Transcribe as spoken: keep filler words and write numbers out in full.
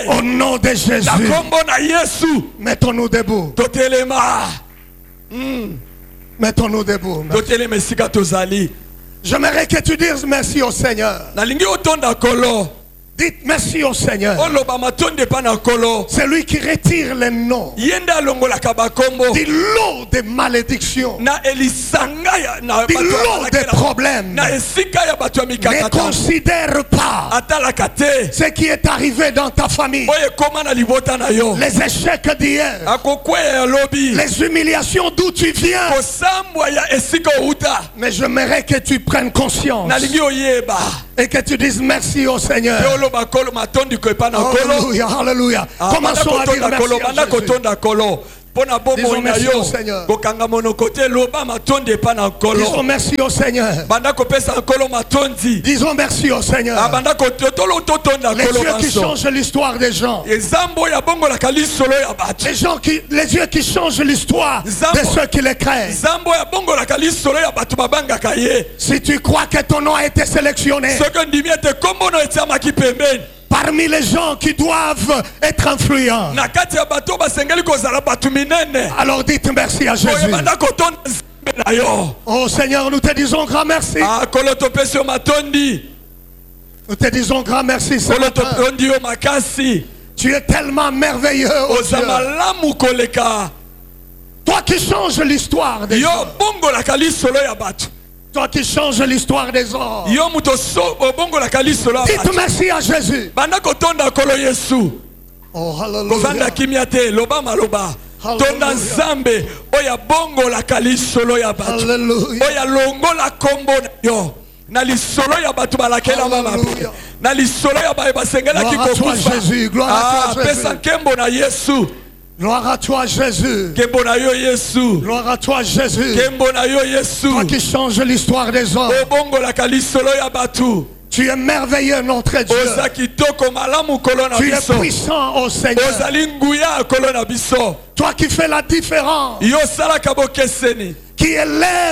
Au nom de Jésus. Na kombo na Yesu. Mettons-nous debout. Totelema. Mm. Mettons-nous debout. Totelema esika tozali. J'aimerais que tu dises merci au Seigneur. Nalingi otonda kolo. Dites merci au Seigneur. C'est lui qui retire les noms. Dit l'eau des malédictions. Dit l'eau des problèmes. Ne considère pas ce qui est arrivé dans ta famille. Les échecs d'hier. Les humiliations d'où tu viens. Mais j'aimerais que tu prennes conscience. Et que tu dises merci au Seigneur. Alléluia, alléluia. Commençons à dire merci à Jésus. Disons merci au Seigneur. Disons merci au Seigneur. Disons merci au Seigneur. Les dieux qui changent l'histoire des gens. Les, gens qui, les dieux qui changent l'histoire de ceux qui les craignent. Si tu crois que ton nom a été sélectionné parmi les gens qui doivent être influents, alors dites merci à Jésus. Oh Seigneur, nous te disons grand merci. Nous te disons grand merci, Seigneur. Tu es tellement merveilleux, oh Dieu. Toi qui changes l'histoire des gens. Toi qui changes l'histoire des hommes. Dites merci à Jésus. Oh, hallelujah. Tonda Nzambe oya bongo la kalisolo ya batu oya longo la kombo yo na lisolo ya batu balakela mama na lisolo ya ba basengela kikokufa Jésus, gloire à toi Jésus. Pesa kembo na Yesu. Gloire à toi Jésus. Kembo na yo Yesu. Gloire à toi Jésus. Kembo na yo Yesu. Toi qui changes l'histoire des hommes. O bongo la kalisolo ya batu. Tu es merveilleux, notre Dieu. Tu es puissant, ô Seigneur. Toi qui fais la différence. Qui élève